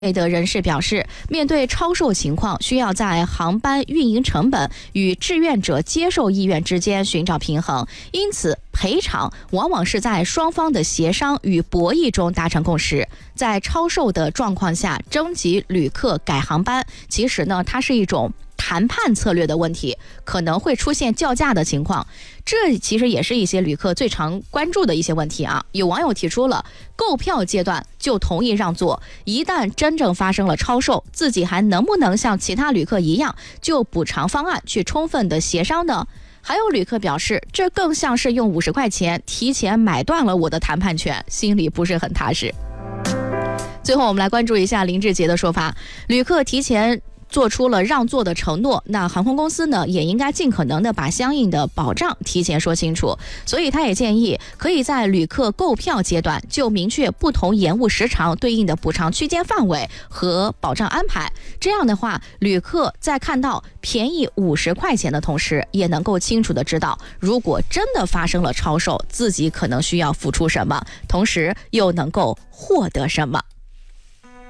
的人士表示，面对超售情况，需要在航班运营成本与志愿者接受意愿之间寻找平衡，因此赔偿往往是在双方的协商与博弈中达成共识。在超售的状况下征集旅客改航班，其实呢，它是一种谈判策略的问题，可能会出现叫价的情况。这其实也是一些旅客最常关注的一些问题啊。有网友提出了，购票阶段就同意让座，一旦真正发生了超售，自己还能不能像其他旅客一样，就补偿方案去充分的协商呢？还有旅客表示，这更像是用50块钱提前买断了我的谈判权，心里不是很踏实。最后我们来关注一下林志杰的说法，旅客提前做出了让座的承诺，那航空公司呢也应该尽可能的把相应的保障提前说清楚。所以他也建议可以在旅客购票阶段就明确不同延误时长对应的补偿区间范围和保障安排。这样的话，旅客在看到便宜50块钱的同时，也能够清楚的知道，如果真的发生了超售，自己可能需要付出什么，同时又能够获得什么。